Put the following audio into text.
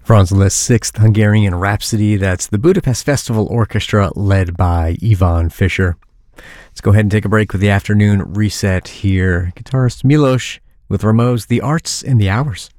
Franz Liszt's Sixth Hungarian Rhapsody. That's the Budapest Festival Orchestra led by Ivan Fischer. Let's go ahead and take a break with the afternoon reset here. Guitarist Milos with Rameau's The Arts and the Hours.